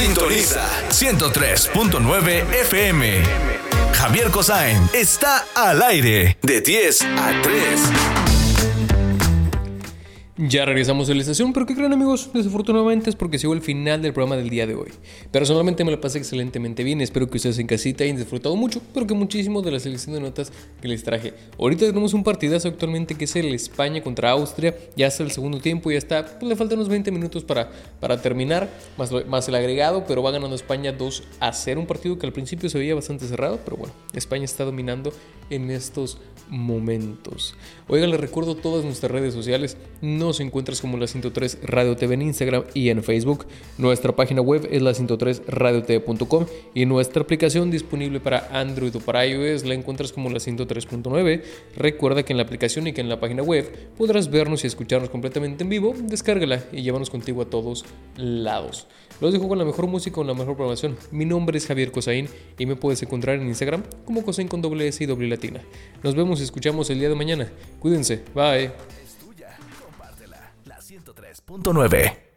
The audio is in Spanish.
Sintoniza 103.9 FM. Javier Cossain está al aire de 10 a 3. Ya regresamos a la estación, pero ¿qué creen, amigos? Desafortunadamente es porque llegó el final del programa del día de hoy. Personalmente me lo pasé excelentemente bien, espero que ustedes en casita hayan disfrutado mucho, pero que muchísimo de la selección de notas que les traje. Ahorita tenemos un partidazo actualmente que es el España contra Austria, ya está el segundo tiempo, ya está, pues le faltan unos 20 minutos para terminar, más el agregado, pero va ganando España 2-0, un partido que al principio se veía bastante cerrado, pero bueno, España está dominando en estos momentos. Oigan, les recuerdo todas nuestras redes sociales. Nos encuentras como La 103 Radio TV en Instagram y en Facebook. Nuestra página web es la103radiotv.com y nuestra aplicación disponible para Android o para iOS la encuentras como la 103.9. Recuerda que en la aplicación y que en la página web podrás vernos y escucharnos completamente en vivo. Descárgala y llévanos contigo a todos lados. Los dejo con la mejor música, con la mejor programación. Mi nombre es Javier Cossain y me puedes encontrar en Instagram como Cossain con doble S y doble latina. Nos vemos y escuchamos el día de mañana. Cuídense, bye. Es tuya, compártela. La 103.9.